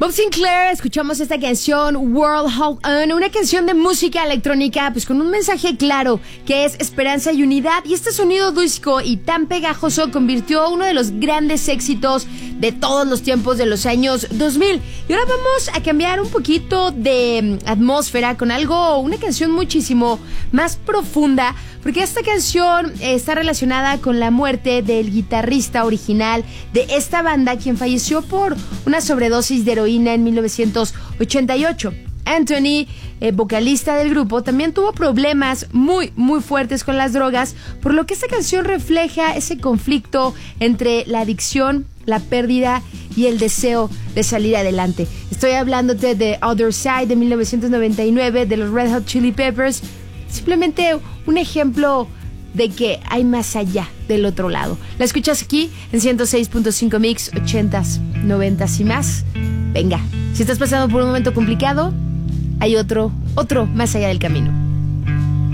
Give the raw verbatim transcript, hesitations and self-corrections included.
Bob Sinclair, escuchamos esta canción World Hold On, una canción de música electrónica pues con un mensaje claro que es esperanza y unidad, y este sonido disco y tan pegajoso convirtió uno de los grandes éxitos de todos los tiempos de los años dos mil. Y ahora vamos a cambiar un poquito de atmósfera con algo, una canción muchísimo más profunda, porque esta canción está relacionada con la muerte del guitarrista original de esta banda, quien falleció por una sobredosis de heroína en mil novecientos ochenta y ocho. Anthony, eh, vocalista del grupo, también tuvo problemas muy, muy fuertes con las drogas, por lo que esta canción refleja ese conflicto entre la adicción, la pérdida y el deseo de salir adelante. Estoy hablándote de Other Side de mil novecientos noventa y nueve, de los Red Hot Chili Peppers. Simplemente un ejemplo de que hay más allá del otro lado. La escuchas aquí en ciento seis punto cinco Mix, ochentas, noventas y más. Venga, si estás pasando por un momento complicado, hay otro, otro más allá del camino.